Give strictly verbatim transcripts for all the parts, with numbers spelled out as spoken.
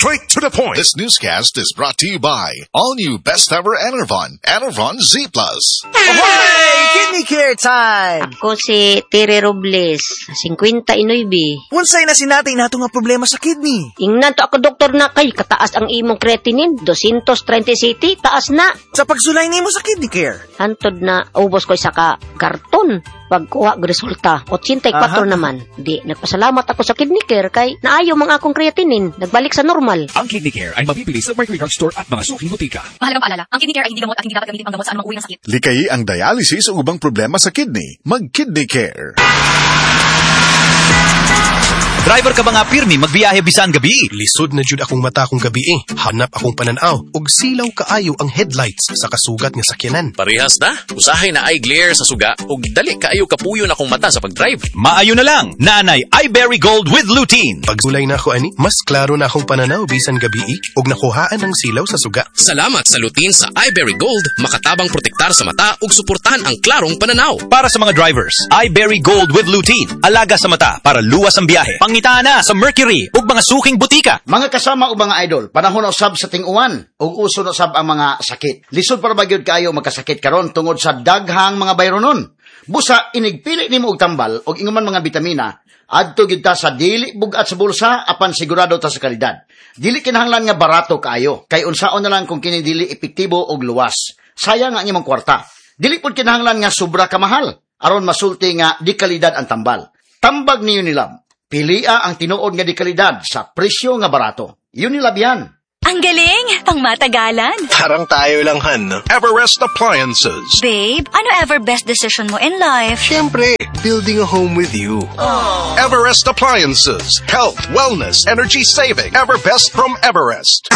Straight to the point. This newscast is brought to you by all new best ever Enervon, Enervon Z Plus. Hey, kidney care time. Ako si Tere Robles, fifty-nine. Unsay na sinatay nato nga problema sa kidney? Ingnan to ako doktor na kay kataas ang imong creatinine, two thirty city, taas na. Sa pagsulay nimo sa kidney care. Hantod na ubos ko isa ka karton. Pagkuha ng resulta, eighty-four Aha. naman. Di, nagpasalamat ako sa kidney care kay naayo mga akong creatinine. Nagbalik sa normal. Ang Kidney Care ay mabibili sa Mercury Drug Store at mga suking butika. Mahalagang paalala, ang kidney care ay hindi gamot at hindi dapat gamitin pang gamot sa anumang uri ng sakit. Likayi ang dialysis o ubang problema sa kidney. Mag-Kidney Care. Driver ka ba nga pirmi magbiyahe bisan gabi? Lisod na jud akong mata kong gabi eh. Hanap akong pananaw og silaw kaayo ang headlights sa kasugat nga sakyanan. Parehas na. Usahay na eye glare sa suga ug dali kaayo kapuyo na akong mata sa pagdrive. Maayo na lang. Nanay iBerry Gold with lutein. Pagsulay na ako ani, mas klaro na akong pananaw bisan gabi eh, og nakuhaan ang silaw sa suga. Salamat sa lutein sa iBerry Gold, makatabang protektar sa mata ug suportahan ang klarong pananaw. Para sa mga drivers, iBerry Gold with lutein. Alaga sa mata para luwas ang biyahe. Pangita na sa Mercury ug mga suking butika. Mga kasama ug mga idol, panahon na usab sa ting-uwan ug uso na usab ang mga sakit. Lisod para ba gyud kaayo magkasakit karon tungod sa daghang mga bayronon. Busa inigpili nimo og tambal ug inguman mga bitamina, adto gyud ta sa dili bugat sa bulsa apan sigurado ta sa kalidad. Dili kinahanglan nga barato kaayo, kay unsaon na lang kung kini dili epektibo og luwas. Sayang nga ang imong kwarta. Dili pud kinahanglan nga sobra ka mahal aron masulti nga di kalidad ang tambal. Tambag ni Unilab. Pilia ang tinuod nga di kalidad sa presyo nga barato. Unilab yan. Ang galing! Pang matagalan. Parang tayo lang han, no? Everest Appliances. Babe, ano ever best decision mo in life? Siyempre, building a home with you. Everest Appliances. Health, wellness, energy saving. Everbest from Everest.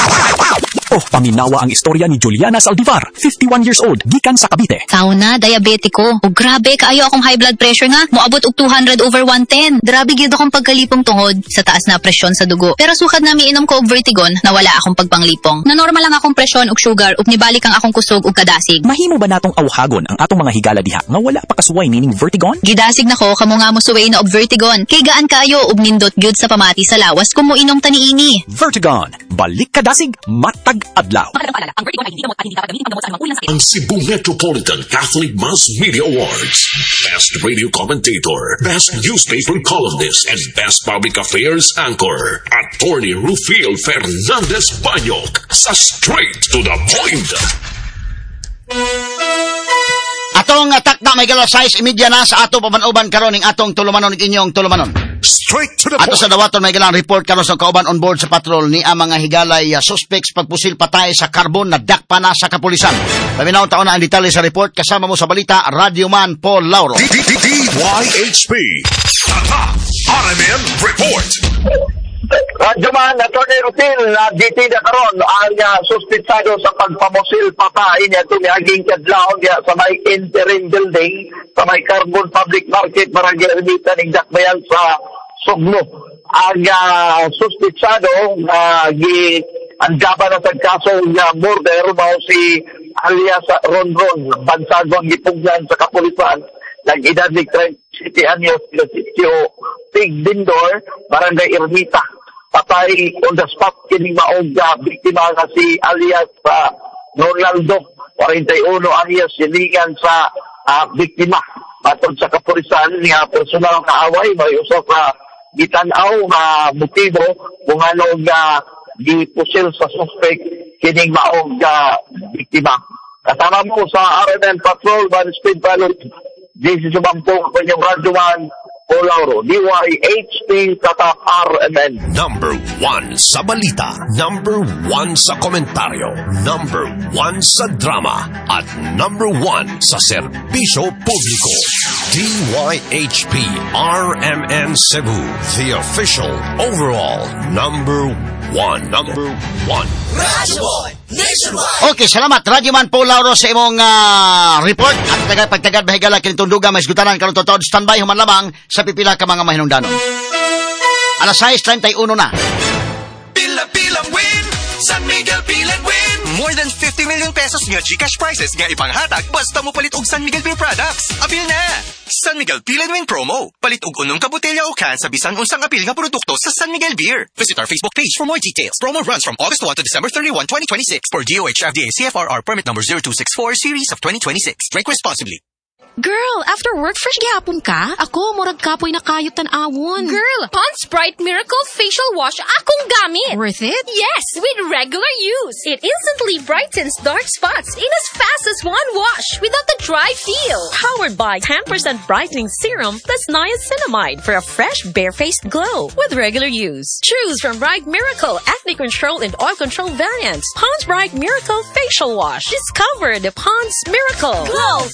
Oh, paminawa ang istorya ni Juliana Saldivar, fifty-one years old, gikan sa Cavite. Sauna, diabetiko. O grabe, kaayo akong high blood pressure nga. Moabot og two hundred over one ten. Grabe gyud akong pagkalipong tungod sa taas na presyon sa dugo. Pero sukad na miinom ko og Vertigon, nawala akong pagpanglipong. Na normal lang akong presyon og sugar ug nibalik ang akong kusog ug kadasig. Mahimo ba natong awhagon ang atong mga higala diha nga wala pa kasuway nining Vertigon? Gidasig nako kamo nga mo suway na og Vertigon. Kay gaan kaayo ug nindot gyud sa pamati sa lawas kung moinom ta niini. Vertigon, balik kadasig, matag adlaw. Mahalagang paalala, ang Vertigon ay hindi gamot at hindi dapat gamitin pang gamot sa anumang uri ng sakit. Ang Cebu Metropolitan Catholic Mass Media Awards. Best Radio Commentator, Best Newspaper Columnist, and Best Public Affairs Anchor. Attorney Rufil Fernandez Banyok sa Straight to the Point. Atong atak na may gala size imedya na sa ato pamanuban karon ning atong tulumanon ning inyong tulumanon. Straight to the Ato point. sa dawaton may galang report karon sa kauban on board sa patrol ni ang mga higalay uh, suspects pagpusil patay sa karbon na dakpa na sa kapulisan. Paminaw taon na ang detalye sa report kasama mo sa balita Radio Man Paul Lauro. D Y H P. Tata R M N Report. Radyo Man, Atty. Rutil, na ditida karon ang uh, suspitsado sa pagpamusil patay niya ito niaging kadlaw niya sa may interim building sa may Carbon Public Market Barangay Ermita ng Dakbayan sa Sugno. Ang uh, suspitsado na uh, gianggaban na sa kaso nga murder mao si alias Ronron, bansagong gipugnan sa kapulisan nag-edad ni thirty anyos sa sitio Tigdindor, Barangay Ermita. Patay on the spot kining maog uh, biktima nga si alias uh, Ronaldo, forty-one anyos, silingan sa uh, biktima. Matod sa kapulisan nga personal na away, may usa sa gitanaw nga motibo kung ano nga gipusil sa suspect kining maog uh, biktima. Kasama mo sa R M N Patrol, Van Speed Pilot, J C Subampong, kanyang radyoman, Paul Lauro, D Y H P, Tatak R M N. Number one sa balita, number one sa komentaryo, number one sa drama, at number one sa serbisyo publiko. D Y H P R M N Cebu, the official overall number one. Number one. Okay, salamat Radio Man Paul Lauro sa imong uh, report at tagad pagtagad bahigala kinitong duga may sgutanan karon totoo standby human lamang sa pipila ka mga mahinungdanon. Alas sais treinta y uno na. Pila-pilang win San Miguel Peel and Win! More than fifty million pesos nga GCash prizes nga ipanghatag basta mo palit og San Miguel Beer products. Apil na! San Miguel Peel and Win promo. Palit og unong ka botelya o can sa bisan unsang apil nga produkto sa San Miguel Beer. Visit our Facebook page for more details. Promo runs from August first to December thirty-first, twenty twenty-six for D O H F D A C F R R permit number zero two six four series of twenty twenty-six. Drink responsibly. Girl, after work, fresh gihapon ka? Ako, murag kapoy na kayot tan-awon. Girl, Pond's Bright Miracle Facial Wash akong gamit. Worth it? Yes, with regular use. It instantly brightens dark spots in as fast as one wash without the dry feel. Powered by ten percent brightening serum plus niacinamide for a fresh, bare-faced glow with regular use. Choose from Bright Miracle Acne Control and Oil Control variants. Pond's Bright Miracle Facial Wash. Discover the Pond's Miracle. Glow